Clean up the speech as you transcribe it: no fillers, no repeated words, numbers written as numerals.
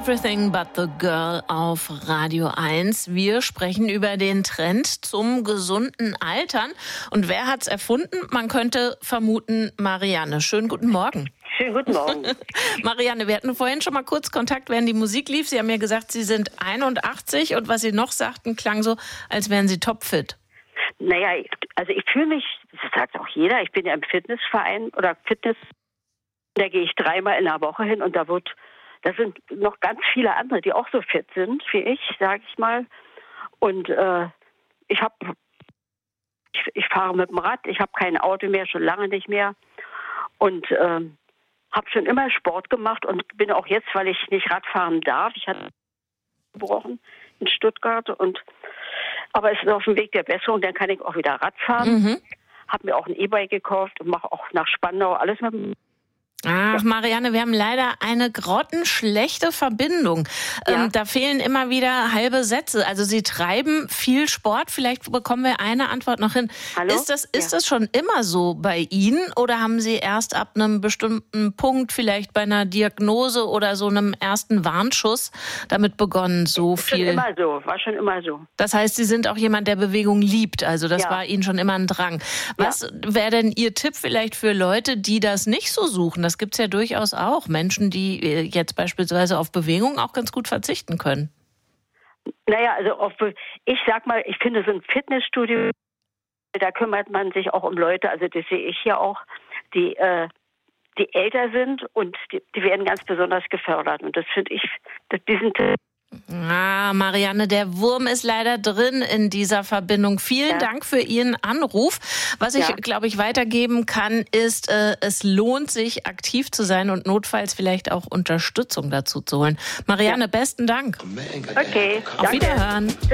Everything but the Girl auf Radio 1. Wir sprechen über den Trend zum gesunden Altern. Und wer hat's erfunden? Man könnte vermuten, Marianne. Schönen guten Morgen. Schönen guten Morgen. Marianne, wir hatten vorhin schon mal kurz Kontakt, während die Musik lief. Sie haben mir gesagt, Sie sind 81 und was Sie noch sagten, klang so, als wären Sie topfit. Naja, also ich fühle mich, das sagt auch jeder, ich bin ja im Fitnessverein oder Fitness, da gehe ich 3-mal in der Woche hin und da sind noch ganz viele andere, die auch so fit sind wie ich, sage ich mal. Und ich fahre mit dem Rad, ich habe kein Auto mehr, schon lange nicht mehr. Und habe schon immer Sport gemacht und bin auch jetzt, weil ich nicht Radfahren darf. Ich hatte gebrochen in Stuttgart aber es ist auf dem Weg der Besserung, dann kann ich auch wieder Rad fahren. Habe mir auch ein E-Bike gekauft und mache auch nach Spandau alles mit dem. Ach, Marianne, wir haben leider eine grottenschlechte Verbindung. Ja. Da fehlen immer wieder halbe Sätze. Also Sie treiben viel Sport. Vielleicht bekommen wir eine Antwort noch hin. Hallo? Ist das schon immer so bei Ihnen? Oder haben Sie erst ab einem bestimmten Punkt, vielleicht bei einer Diagnose oder so einem ersten Warnschuss, damit begonnen, so viel? War schon immer so. Das heißt, Sie sind auch jemand, der Bewegung liebt. Also das Ja. war Ihnen schon immer ein Drang. Was wäre denn Ihr Tipp vielleicht für Leute, die das nicht so suchen? Das gibt es ja durchaus auch. Menschen, die jetzt beispielsweise auf Bewegung auch ganz gut verzichten können. Naja, also ich sag mal, ich finde so ein Fitnessstudio, da kümmert man sich auch um Leute, also das sehe ich ja auch, die älter sind und die werden ganz besonders gefördert. Und das finde ich, diesen Marianne, der Wurm ist leider drin in dieser Verbindung. Vielen Dank für Ihren Anruf. Was ich, glaube ich, weitergeben kann, ist, es lohnt sich, aktiv zu sein und notfalls vielleicht auch Unterstützung dazu zu holen. Marianne, besten Dank. Okay, Auf Wiederhören.